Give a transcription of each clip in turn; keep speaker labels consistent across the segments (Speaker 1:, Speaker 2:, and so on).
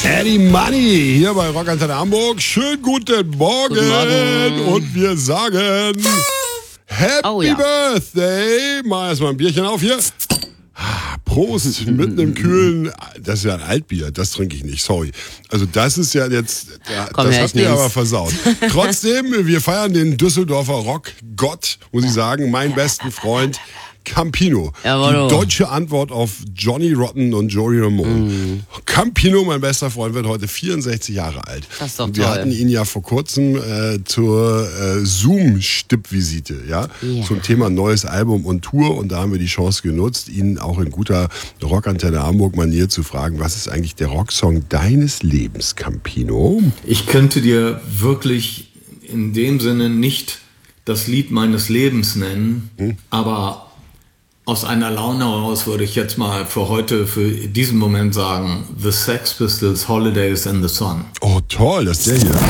Speaker 1: Eddie Money hier bei Rock Antenne Hamburg. Schönen guten Morgen. Und wir sagen Happy Birthday. Mal erstmal ein Bierchen auf hier. Prost, mitten im Kühlen. Das ist ja ein Altbier, das trinke ich nicht, sorry. Also das ist ja jetzt, das hast du aber versaut. Trotzdem, wir feiern den Düsseldorfer Rockgott, muss ich sagen, meinen besten Freund Campino.
Speaker 2: Jawohl.
Speaker 1: Die deutsche Antwort auf Johnny Rotten und Joey Ramone. Campino, mein bester Freund, wird heute 64 Jahre alt.
Speaker 2: Das ist doch
Speaker 1: und wir
Speaker 2: toll.
Speaker 1: hatten ihn ja vor kurzem zur Zoom-Stippvisite, ja? Zum Thema neues Album und Tour. Und da haben wir die Chance genutzt, ihn auch in guter Rockantenne Hamburg-Manier zu fragen, was ist eigentlich der Rocksong deines Lebens, Campino?
Speaker 3: Ich könnte dir wirklich in dem Sinne nicht das Lied meines Lebens nennen, aber aus einer Laune heraus würde ich jetzt mal für heute, für diesen Moment sagen, The Sex Pistols, Holidays in the Sun.
Speaker 1: Oh toll, das ist der hier.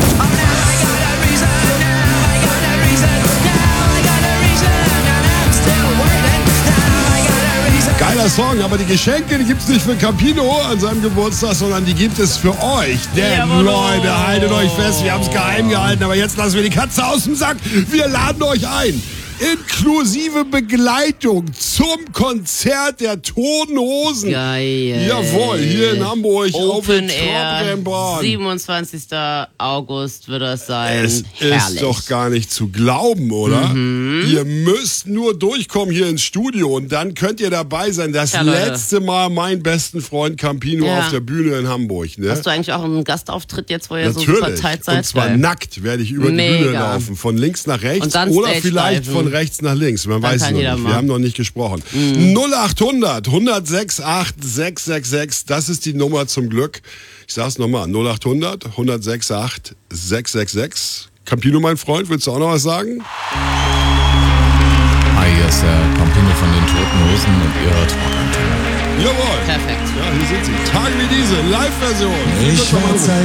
Speaker 1: Geiler Song, aber die Geschenke, die gibt's nicht für Campino an seinem Geburtstag, sondern die gibt es für euch. Denn Leute, haltet euch fest, wir haben's geheim gehalten, aber jetzt lassen wir die Katze aus dem Sack. Wir laden euch ein. Inklusive Begleitung zum Konzert der Toten Hosen.
Speaker 2: Geil.
Speaker 1: Jawohl, hier in Hamburg auf
Speaker 2: Open
Speaker 1: der
Speaker 2: Air,
Speaker 1: Trabrennbahn.
Speaker 2: 27. August wird das sein.
Speaker 1: Es
Speaker 2: Herrlich.
Speaker 1: ist doch gar nicht zu glauben, oder? Ihr müsst nur durchkommen hier ins Studio und dann könnt ihr dabei sein. Das letzte Mal meinen besten Freund Campino auf der Bühne in Hamburg. Ne?
Speaker 2: Hast du eigentlich auch einen Gastauftritt jetzt, wo ihr
Speaker 1: Natürlich.
Speaker 2: so verteilt seid?
Speaker 1: Und zwar
Speaker 2: Geil.
Speaker 1: nackt werde ich über die Bühne laufen. Von links nach rechts
Speaker 2: Und dann
Speaker 1: oder
Speaker 2: Stage
Speaker 1: vielleicht
Speaker 2: diven.
Speaker 1: von rechts nach links. Man weiß es noch nicht. Wir haben noch nicht gesprochen. 0800 106 8 666. Das ist die Nummer zum Glück. Ich sag's nochmal. 0800 106 8 666. Campino, mein Freund, willst du auch noch was sagen?
Speaker 4: Hi, hier ist der Campino von den Toten Hosen und ihr hört Rockantenne.
Speaker 1: Jawohl.
Speaker 2: Perfekt.
Speaker 1: Ja, hier sind sie. Tage wie diese. Live-Version.
Speaker 4: Ich